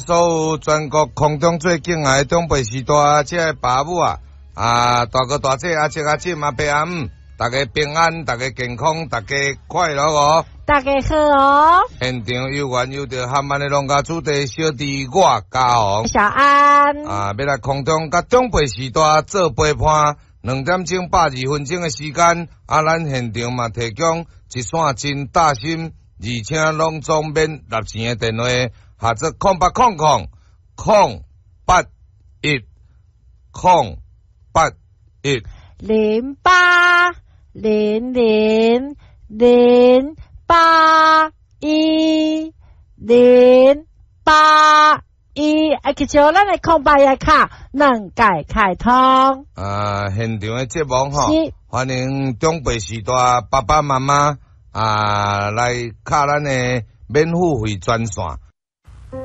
所有全国空中最敬爱的长辈时代，这个爸母大哥大姐阿叔阿婶阿伯阿姆，大家平安，大家健康，大家快乐哦！ 大家好哦！ 现场有缘有着含万的农家主地小弟我嘉宏小安要来空中甲长辈时代做陪伴，2点钟82分钟的时间，咱现场嘛提供一线真大心，而且拢总免纳钱的电话，或者0800 081 081 0800 081 081，其实咱的空白页卡能解开通。 现场的节目欢迎长辈时代爸爸妈妈来卡咱的免付费专线。